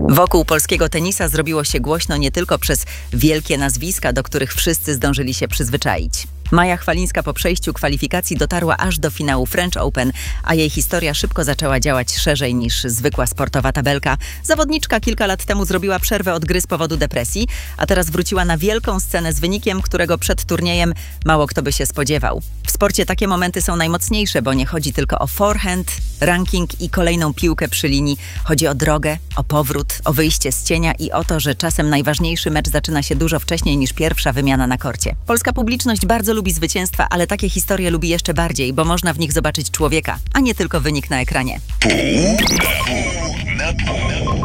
Wokół polskiego tenisa zrobiło się głośno nie tylko przez wielkie nazwiska, do których wszyscy zdążyli się przyzwyczaić. Maja Chwalińska po przejściu kwalifikacji dotarła aż do finału French Open, a jej historia szybko zaczęła działać szerzej niż zwykła sportowa tabelka. Zawodniczka kilka lat temu zrobiła przerwę od gry z powodu depresji, a teraz wróciła na wielką scenę z wynikiem, którego przed turniejem mało kto by się spodziewał. W sporcie takie momenty są najmocniejsze, bo nie chodzi tylko o forehand, ranking i kolejną piłkę przy linii. Chodzi o drogę, o powrót, o wyjście z cienia i o to, że czasem najważniejszy mecz zaczyna się dużo wcześniej niż pierwsza wymiana na korcie. Polska publiczność bardzo lubi zwycięstwa, ale takie historie lubi jeszcze bardziej, bo można w nich zobaczyć człowieka, a nie tylko wynik na ekranie. Pół na pół.